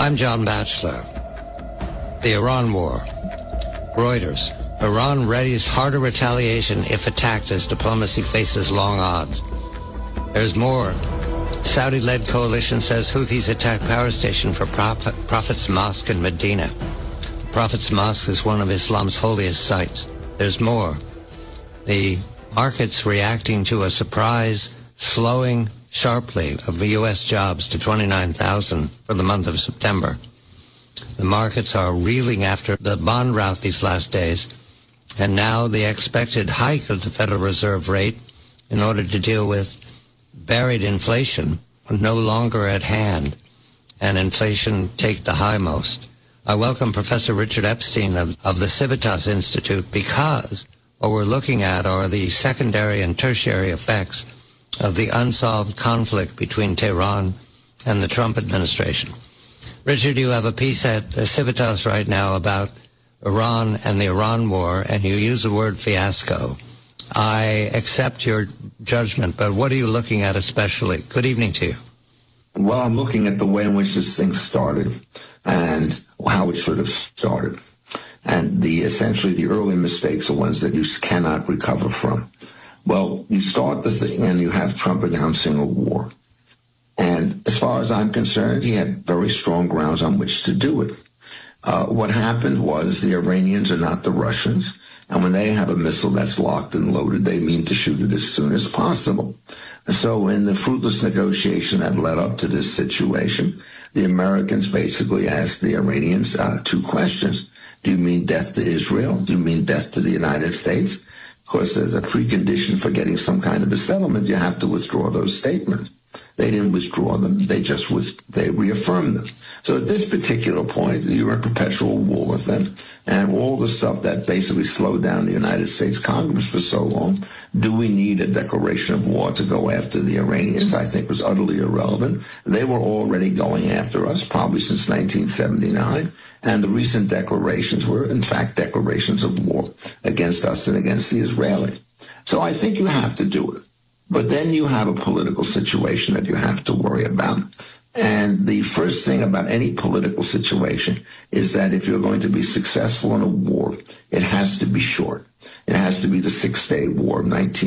I'm John Batchelor. The Iran War. Reuters. Iran readies harder retaliation if attacked as diplomacy faces long odds. There's more. Saudi-led coalition says Houthis attack power station for Prophet's Mosque in Medina. Prophet's Mosque is one of Islam's holiest sites. There's more. The market's reacting to a surprise slowing sharply of the U.S. jobs to 29,000 for the month of September. The markets are reeling after the bond rout these last days, and now the expected hike of the Federal Reserve rate in order to deal with buried inflation no longer at hand, and inflation take the highmost. I welcome Professor Richard Epstein of the Civitas Institute, because what we're looking at are the secondary and tertiary effects of the unsolved conflict between Tehran and the Trump administration. Richard, you have a piece at Civitas right now about Iran and the Iran war, and you use the word fiasco. I accept your judgment, but what are you looking at especially? Good evening to you. Well, I'm looking at the way in which this thing started and how it should have started. And essentially the early mistakes are ones that you cannot recover from. Well, you start the thing and you have Trump announcing a war. And as far as I'm concerned, he had very strong grounds on which to do it. What happened was the Iranians are not the Russians. And when they have a missile that's locked and loaded, they mean to shoot it as soon as possible. So in the fruitless negotiation that led up to this situation, the Americans basically asked the Iranians two questions. Do you mean death to Israel? Do you mean death to the United States? Of course, there's a precondition for getting some kind of a settlement. You have to withdraw those statements. They didn't withdraw them. They reaffirmed them. So at this particular point, you're in perpetual war with them. And all the stuff that basically slowed down the United States Congress for so long, do we need a declaration of war to go after the Iranians? I think was utterly irrelevant. They were already going after us, probably since 1979. And the recent declarations were, in fact, declarations of war against us and against the Israelis. So I think you have to do it. But then you have a political situation that you have to worry about. And the first thing about any political situation is that if you're going to be successful in a war, it has to be short. It has to be the Six-Day War of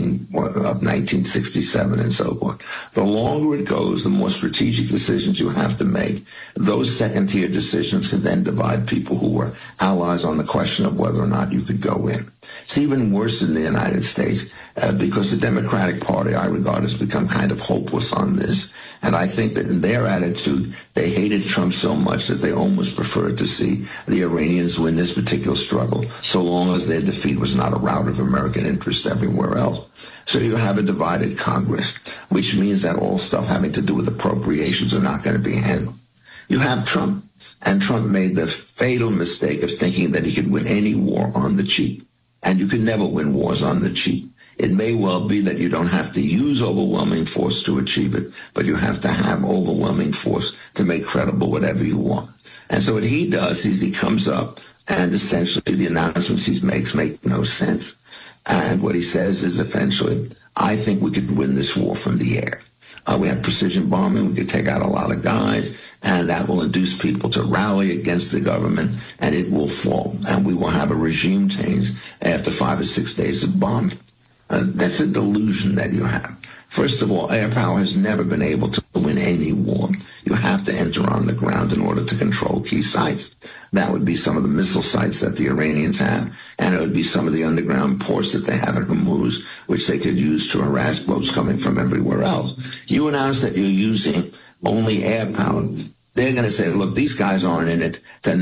1967 and so forth. The longer it goes, the more strategic decisions you have to make. Those second-tier decisions can then divide people who were allies on the question of whether or not you could go in. It's even worse in the United States because the Democratic Party, I regard, has become kind of hopeless on this. And I think that in their attitude, they hated Trump so much that they almost preferred to see the Iranians win this particular struggle, so long as their defeat was not a rout of American interests everywhere else. So you have a divided Congress, which means that all stuff having to do with appropriations are not going to be handled. You have Trump, and Trump made the fatal mistake of thinking that he could win any war on the cheap. And you can never win wars on the cheap. It may well be that you don't have to use overwhelming force to achieve it, but you have to have overwhelming force to make credible whatever you want. And so what he does is he comes up and essentially the announcements he makes make no sense. And what he says is essentially, I think we could win this war from the air. We have precision bombing. We could take out a lot of guys, and that will induce people to rally against the government, and it will fall. And we will have a regime change after 5 or 6 days of bombing. That's a delusion that you have. First of all, air power has never been able to win any war. You have to enter on the ground in order to control key sites. That would be some of the missile sites that the Iranians have, and it would be some of the underground ports that they have in Hormuz, which they could use to harass boats coming from everywhere else. You announce that you're using only air power. They're going to say, look, these guys aren't in it to